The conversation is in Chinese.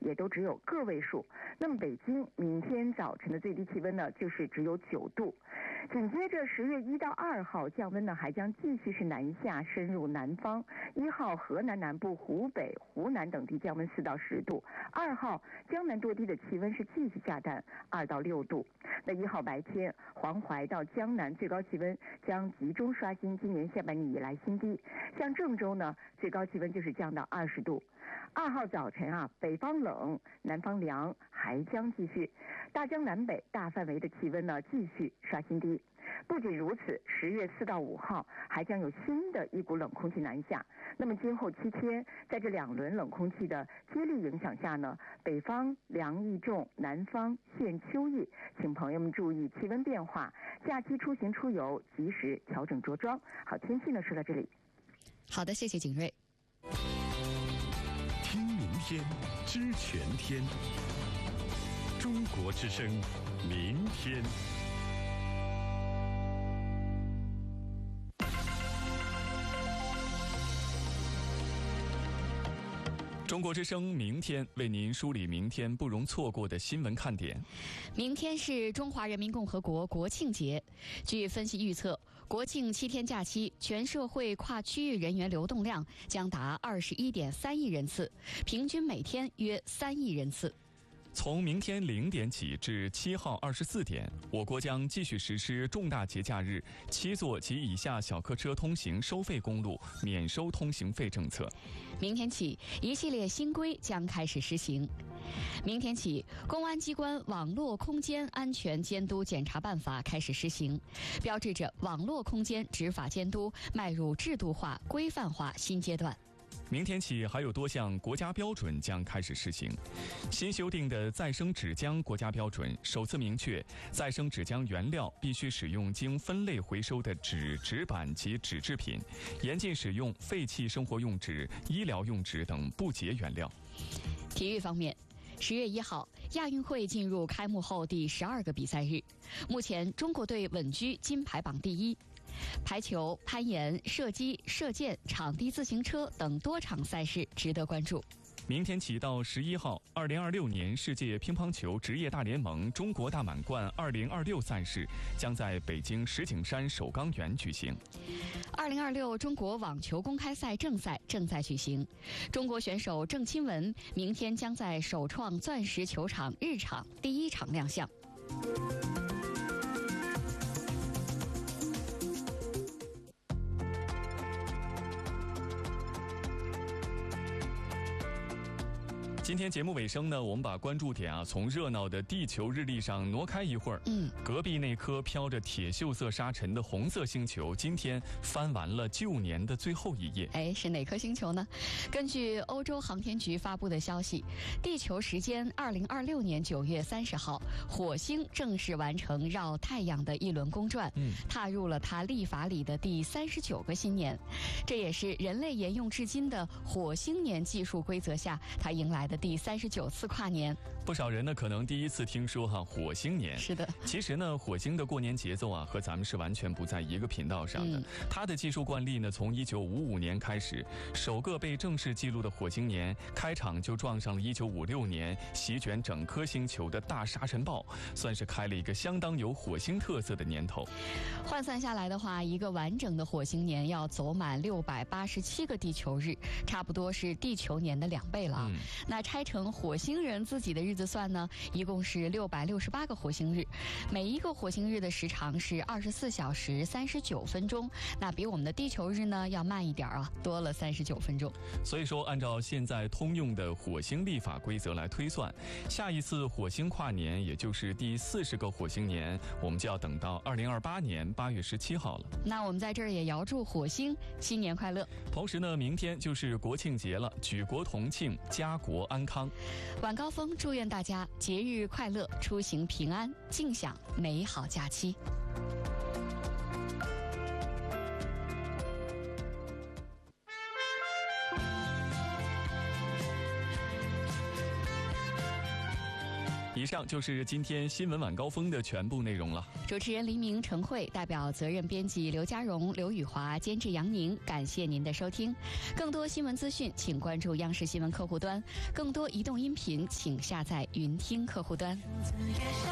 也都只有个位数。那么北京明天早晨的最低气温呢，就是只有9度。紧接着10月1到2号降温呢，还将继续是南下深入南方。1号河南南部、湖北、湖南等地降温4到10度。2号江南多地的气温是继续下降2到6度。那1号白天，黄淮到江南最高气温将集中刷新今年下半年以来新低。像郑州呢，最高气温就是降到20度。2号早晨啊，北方冷，南方凉，还将继续。大江南北大范围的气温呢，继续刷新低。不仅如此，10月4到5号还将有新的一股冷空气南下。那么今后7天，在这2轮冷空气的接力影响下呢，北方凉意重，南方现秋意，请朋友们注意气温变化，假期出行出游及时调整着装。好，天气呢说到这里。 好的，谢谢景睿。 听明天，知全天。中国之声，明天。 中国之声明天为您梳理明天不容错过的新闻看点。 明天是中华人民共和国国庆节，据分析预测，国庆7天假期，全社会跨区域人员流动量将达21.3亿人次，平均每天约3亿人次。 从明天0点起至7号24点，我国将继续实施重大节假日7座及以下小客车通行收费公路免收通行费政策。 明天起，一系列新规将开始实行。明天起，公安机关网络空间安全监督检查办法开始实行，标志着网络空间执法监督迈入制度化、规范化新阶段。 明天起，还有多项国家标准将开始实行。新修订的再生纸浆国家标准首次明确，再生纸浆原料必须使用经分类回收的纸、纸板及纸制品，严禁使用废弃生活用纸、医疗用纸等不洁原料。 体育方面，10月1号，亚运会进入开幕后第12个比赛日，目前中国队稳居金牌榜第1。排球、攀岩、射击、射箭、场地自行车等多场赛事值得关注。 明天起到11号，2026年世界乒乓球职业大联盟中国大满贯2026赛事将在北京石景山首钢园举行。 2026中国网球公开赛正赛正在举行，中国选手郑钦文明天将在首创钻石球场日场第1场亮相。 今天节目尾声呢，我们把关注点从热闹的地球日历上挪开一会儿。隔壁那颗飘着铁锈色沙尘的红色星球，今天翻完了旧年的最后一页。 是哪颗星球呢？根据欧洲航天局发布的消息，地球时间2026年9月30号，火星正式完成绕太阳的一轮公转，踏入了它历法里的第39个新年。这也是人类沿用至今的火星年技术规则下，它迎来的第39次跨年。 不少人呢可能第一次听说火星年。 是的， 其实呢火星的过年节奏和咱们是完全不在一个频道上的。它的技术惯例呢从1955年开始，首个被正式记录的火星年开场就撞上了1956年席卷整颗星球的大沙尘暴，算是开了一个相当有火星特色的年头。 换算下来的话，一个完整的火星年要走满687个地球日，差不多是地球年的2倍了。那拆成火星人自己的日子算呢，一共是668个火星日，每一个火星日的时长是24小时39分钟，那比我们的地球日呢要慢一点多了39分钟。 所以说按照现在通用的火星历法规则来推算，下一次火星跨年也就是第40个火星年，我们就要等到2028年8月17号了。 那我们在这儿也遥祝火星新年快乐。 同时呢，明天就是国庆节了，举国同庆，家国安康。 晚高峰祝愿大家节日快乐，出行平安，尽享美好假期。 以上就是今天新闻晚高峰的全部内容了。 主持人黎明、陈慧，代表责任编辑刘家荣、刘宇华，监制杨宁，感谢您的收听。更多新闻资讯，请关注央视新闻客户端；更多移动音频，请下载云听客户端。